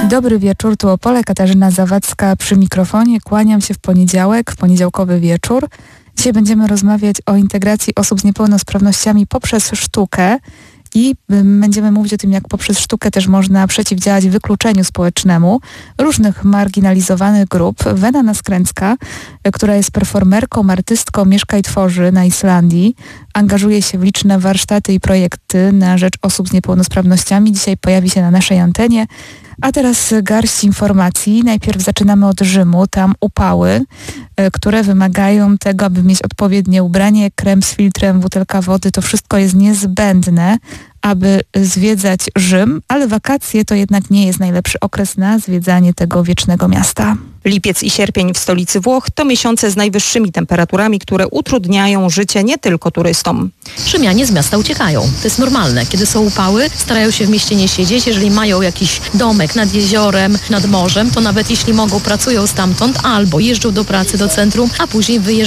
Dobry wieczór, tu Opole, Katarzyna Zawadzka przy mikrofonie. Kłaniam się w poniedziałek, w poniedziałkowy wieczór. Dzisiaj będziemy rozmawiać o integracji osób z niepełnosprawnościami poprzez sztukę i będziemy mówić o tym, jak poprzez sztukę też można przeciwdziałać wykluczeniu społecznemu różnych marginalizowanych grup. Wena Naskręcka, która jest performerką, artystką, mieszka i tworzy na Islandii, angażuje się w liczne warsztaty i projekty na rzecz osób z niepełnosprawnościami. Dzisiaj pojawi się na naszej antenie. A teraz garść informacji. Najpierw zaczynamy od Rzymu. Tam upały, które wymagają tego, aby mieć odpowiednie ubranie, krem z filtrem, butelka wody. To wszystko jest niezbędne, aby zwiedzać Rzym, ale wakacje to jednak nie jest najlepszy okres na zwiedzanie tego wiecznego miasta. Lipiec i sierpień w stolicy Włoch to miesiące z najwyższymi temperaturami, które utrudniają życie nie tylko turystom. Rzymianie z miasta uciekają. To jest normalne. Kiedy są upały, starają się w mieście nie siedzieć. Jeżeli mają jakiś domek nad jeziorem, nad morzem, to nawet jeśli mogą, pracują stamtąd albo jeżdżą do pracy do centrum, a później wyjeżdżają